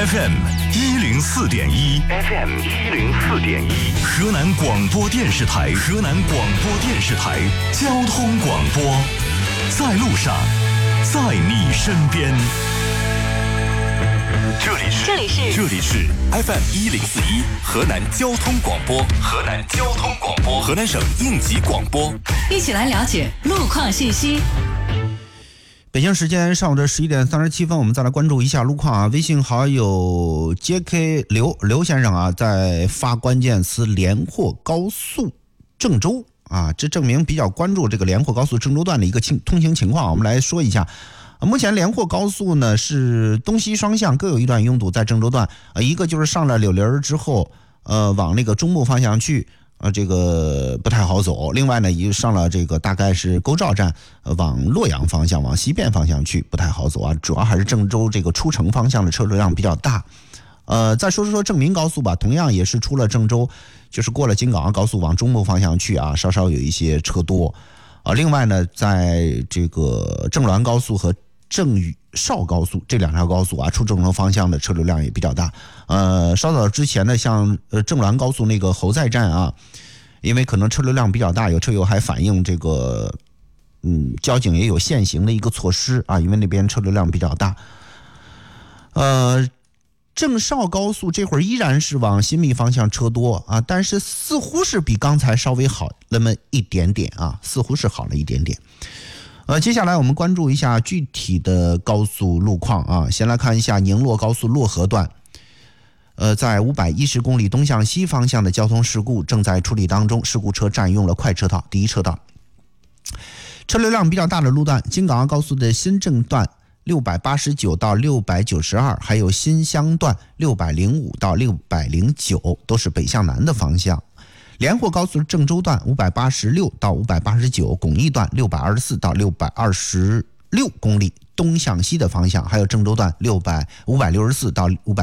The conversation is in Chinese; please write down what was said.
FM 104.1 FM 104.1，河南广播电视台交通广播，在路上，在你身边。这里是 FM 104.1河南交通广播，河南省应急广播。 一起来了解路况信息。 北京时间上午的11点37分，我们再来关注一下路况啊。微信好友 JK 刘先生啊，在发关键词连霍高速郑州啊，这证明比较关注这个连霍高速郑州段的一个通行情况。我们来说一下，目前连霍高速呢是东西双向各有一段拥堵在郑州段，一个就是上了柳林之后，往那个中牟方向去。这个不太好走。另外呢，也上了这个大概是沟赵站，往洛阳方向、往西边方向去不太好走啊。主要还是郑州这个出城方向的车流量比较大。再说郑民高速吧，同样也是出了郑州，就是过了京港澳高速往中牟方向去啊，稍稍有一些车多。另外呢，在这个郑滦高速和郑禹邵高速这两条高速啊，出郑州方向的车流量也比较大。稍早之前呢，像郑滦高速那个侯在站啊，因为可能车流量比较大，有车友还反映这个交警也有限行的一个措施啊，因为那边车流量比较大。郑邵高速这会儿依然是往新密方向车多啊，但是似乎是比刚才稍微好那么一点点啊，似乎是好了一点点。接下来我们关注一下具体的高速路况啊。先来看一下宁洛高速洛河段，在510公里东向西方向的交通事故正在处理当中，事故车占用了快车道第一车道。车流量比较大的路段，京港澳高速的新郑段689到692，还有新乡段605到609，都是北向南的方向。连霍高速郑州段586到589，巩义段624到626公里东向西的方向，还有郑州段564到5